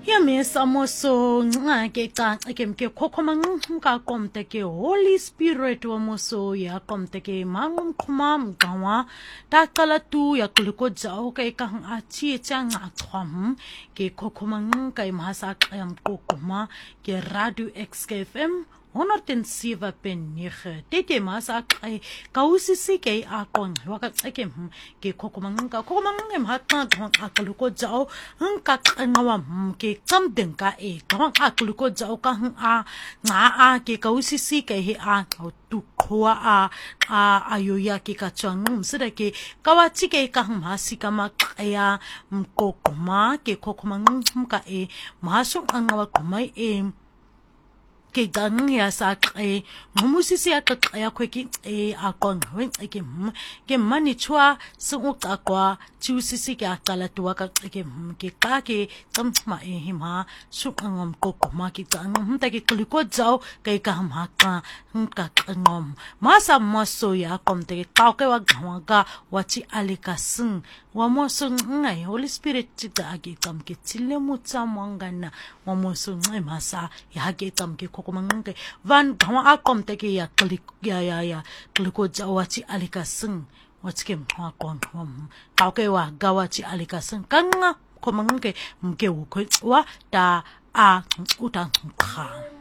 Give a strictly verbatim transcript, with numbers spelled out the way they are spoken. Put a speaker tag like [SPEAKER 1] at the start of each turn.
[SPEAKER 1] Yamisa moso nga ke ka ke ke khokhoma nga komte ke Holy Spirit wa moso ya komte ke mangum khumam gawa ta kala tu ya kuliko jao ke ka a chi chang a thwam ke khokhoma nga mahasa qam kokoma ke Radio X K F M honderdzeven punt negen tete masa kai kausisi ke akon waka ke ke kokomanga kokomanga mhatna thong akaluko jao hangka ngawa ke chamden ka e thong akaluko jao ka a nga a ke kausisi ke he a tu khoa a a ayoya ke ka changum sida ke kawachi ke ka masika ma ya kokoma ke kokomanga ka e maso ngawa komai e ke gang ya sa ke mumusisi ya ke ya kweki e akon wen ke ke mani chwa sungu kakwa chiusisi ke akala tuwa ka ke ke ka ke tsamma e hima sukangam kokoma ke tang hta ke kliko jao ke ka ma ka ka ngom masa moso ya komte ka ke wa gawa wachi alika sung wa moso ngai Holy Spirit tita age kam ke tsile mutsa mangana wa moso ngai masa ya ke tam ke kokomangke van gawa akom te ke ya klik ya ya ya kliko jawachi alika sung wachi ke mwa kon ka ke wa gawachi alika sung kanga komangke mke wo wa ta a utan kha